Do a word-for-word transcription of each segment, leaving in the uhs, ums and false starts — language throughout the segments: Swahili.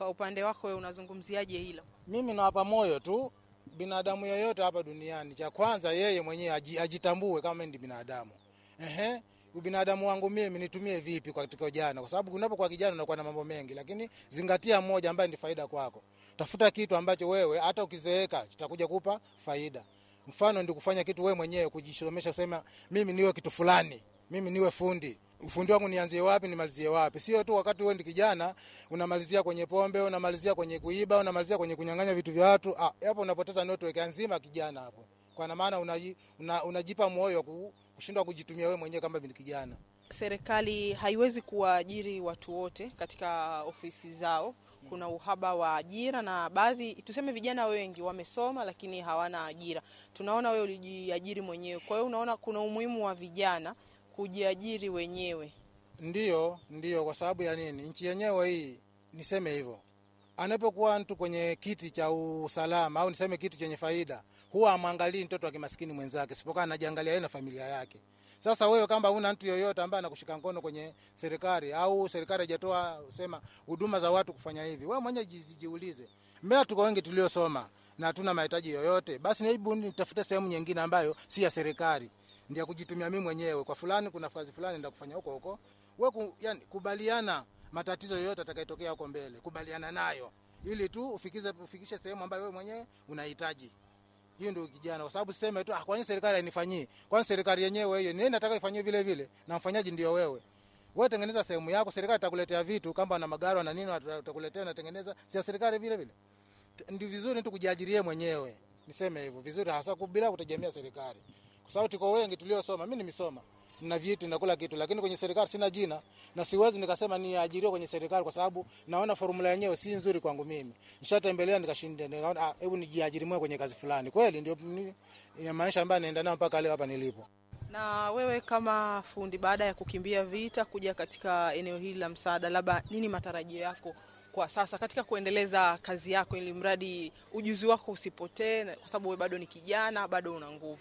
Kwa upande wako wewe unazungumziaje hilo? Mimi nawapa moyo tu binadamu yoyote hapa duniani, cha kwanza yeye mwenyewe ajitambue kama ndi binadamu. Ehe, ubinadamu wangu mimi nitumie vipi katika ujana? Kwa sababu unapokuwa kijana unakuwa na mambo mengi, lakini zingatia moja ambaye ni faida kwako. Tafuta kitu ambacho wewe hata ukizeeka kitakuja kupa faida. Mfano ndi kufanya kitu wewe mwenyewe, kujisomesha, kusema mimi niwe kitu fulani, mimi niwe fundi. Ufundi wangu nianzie wapi nimalizie wapi? Sio tu wakati wewe ndi kijana unamalizia kwenye pombe, unamalizia kwenye kuiba, unamalizia kwenye kunyang'anya vitu vya watu. Ah, hapo unapoteza network nzima kijana hapo. Kwa maana unaji, una, unajipa moyo kushindwa kujitumia wewe mwenyewe kama bin kijana. Serikali haiwezi kuwaajiri watu wote katika ofisi zao. Kuna uhaba wa ajira na baadhi, tuseme vijana wengi wamesoma lakini hawana ajira. Tunaona wewe ulijiajiri mwenyewe. Kwa hiyo unaona kuna umuhimu wa vijana kujiajiri wenyewe. Ndiyo, ndiyo, kwa sababu ya nini? Nchi yenyewe hii, niseme hivyo, anapokuwa mtu kwenye kiti cha usalama au niseme kitu chenye faida, huwa amwangalii mtoto wa kimaskini mwenzake, sipokuwa anajiangalia yeye na familia yake. Sasa wewe kama una mtu yoyote ambaye anakushika mkono kwenye serikali au serikali haijatoa sema huduma za watu kufanya hivi, wewe mwenyewe jiulize. Mbona tuko wengi tuliosoma na hatuna mahitaji yoyote? Basi hebu nitafute sehemu nyingine ambayo si ya serikali, ndio kujitumia mimi mwenyewe. Kwa fulani kuna kazi fulani ndio kufanya huko huko. Wewe ku, yani kubaliana matatizo yoyote atakayotokea huko mbele, kubaliana nayo ili tu ufikize ufikishe sehemu ambayo wewe mwenyewe unahitaji. Hiyo ndio kijana, kwa sababu sema tu ah, kwa nini serikali hainifanyii? Kwa nini serikali yenyewe hiyo nini nataka ifanywe vile vile na mfanyaji ndio wewe? Wewe tengeneza sehemu yako, serikali itakuletea vitu kama na magari na nini watakuletea na tengeneza, si serikali vile vile. Ndio vizuri mtu kujiajirie mwenyewe. Niseme hivyo, vizuri hasa bila kutegemea serikali. Kwa sababu tuko wengi tuliosoma, mimi nimesoma, nina vyeti na kula kitu, lakini kwenye serikali sina jina na siwezi nikasema ni ajiriwa kwenye serikali kwa sababu naona formula yenyewe si nzuri kwangu mimi. Nishatembelea nikashinda, nikaona ah, hebu nijiajiri mwenyewe kwenye kazi fulani. Kweli ndio maisha ambayo naenda nayo mpaka leo hapa nilipo. Na wewe kama fundi, baada ya kukimbia vita kuja katika eneo hili la msaada, labda nini matarajio yako kwa sasa katika kuendeleza kazi yako ili mradi ujuzi wako usipotee, kwa sababu wewe bado ni kijana, bado una nguvu?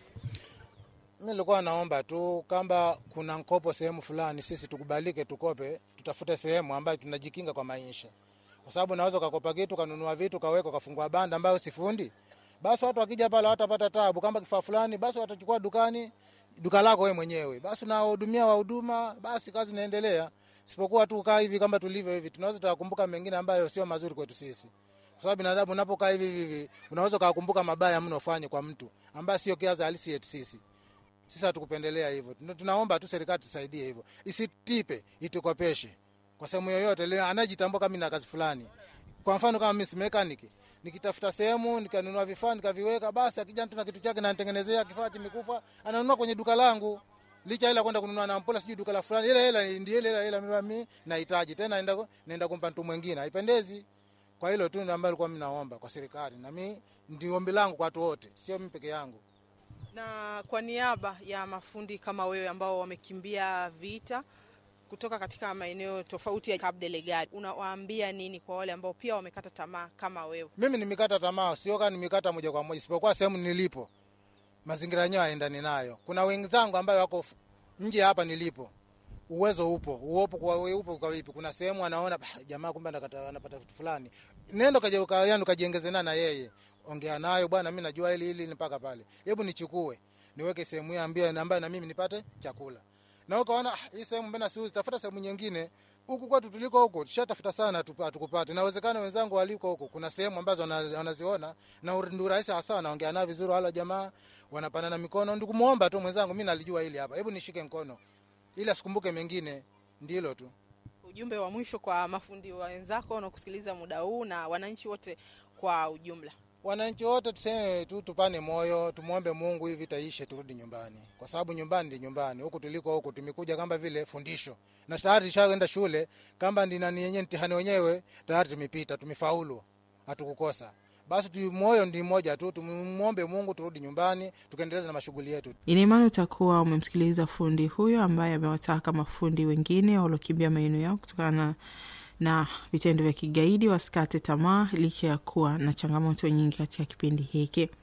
Mimi nilikuwa naomba tu kama kuna mkopo sehemu fulani sisi tukubalike tukope, tutafute sehemu ambayo tunajikinga kwa maisha. Kwa sababu naweza kukopa kitu, kanunua vitu, kaweka, kafungua banda ambayo sifundi. Basi watu wakija pale watapata taabu. Kama kifaa fulani basi watachukua dukani, duka lako wewe mwenyewe. Basi unahudumia wahuduma, basi kazi inaendelea. Sipokuwa tu kaa hivi kama tulivyo hivi, tunaweza tukakumbuka mengine ambayo sio mazuri kwetu sisi. Kwa sababu binadamu unapokaa hivi hivi, unaweza kukumbuka mabaya mno ufanye kwa mtu ambaye sio kiaza halisi yetu sisi. Sisi hatukupendelea hivyo. Tunaomba tu serikali tusaidie hivyo. Isitipe, itukopeshe. Kwa sababu yoyote leo anajitambua kama na kazi fulani. Kwa mfano kama mimi si mechanic, nikitafuta sehemu nikanunua vifaa nikaviweka, basi akija mtu na kitu chake na nitengenezea kifaa kimekufa, ananunua kwenye duka langu. Licha hela kwenda kununua na mpola sijui duka la fulani, ile hela ndiye ile hela hela mimi nahitaji tena naenda naenda kumpa mtu mwingine. Haipendezi. Kwa hilo tu ndio ambalo nilikuwa mimi naomba kwa serikali. Na mimi ndio ombi langu kwa watu wote, sio mimi peke yangu. Na kwa niaba ya mafundi kama wewe ambao wamekimbia vita kutoka katika maeneo tofauti ya Cabo Delgado, unawaambia nini kwa wale ambao pia wamekata tamaa kama wewe? Mimi nimekata tamaa, sio kama nimekata moja kwa moja, isipokuwa sehemu nilipo mazingira yenyewe yaendani nayo. Kuna wenzangu ambao wako nje hapa nilipo. Uwezo upo, uopo kwa wewe upo kwa vipi? Kuna sehemu anaona jamaa kumbe anapata vitu fulani. Nenda kaje ukayano kajiongezena na yeye. Ongea nayo, bwana mimi najua hili hili mpaka pale. Hebu nichukue, niweke sehemu hiyo ambayo ambayo na mimi nipate chakula. Na ukaona hii sehemu mbona siuzi, tafuta sehemu nyingine. Huku kwetu tuliko huko, tushatafuta sana tukupate. Inawezekana wenzangu waliko huko, kuna sehemu ambazo wanaziona na ndio rahisi hasa, naongea nao vizuri, wala jamaa wanapanana mikono. Ndio kumuomba tu mwenzangu, mimi nalijua hili hapa. Hebu nishike mkono. Ili asikumbuke mengine, ndilo tu. Ujumbe wa mwisho kwa mafundi wenzako na kusikiliza muda huu na wananchi wote kwa ujumla? Wananchi wote tuseme tu tupane moyo, tumuombe Mungu hivi taishe turudi nyumbani. Kwa sababu nyumbani ndi nyumbani. Huku tuliko huku tumekuja kama vile fundisho. Na tayari tushaenda shule, kama ndi nani yenyewe mtihani wenyewe tayari tumepita, tumefaulu. Hatukukosa. Basi tu moyo ndi mmoja tu, tumuombe Mungu turudi nyumbani, tukaendeleza na mashughuli yetu. Ina imani utakuwa umemsikiliza fundi huyo ambaye amewataka mafundi wengine waliokimbia maeneo yao kutokana na vitendo vya kigaidi wasikate tamaa licha ya kuwa na changamoto nyingi katika kipindi hiki.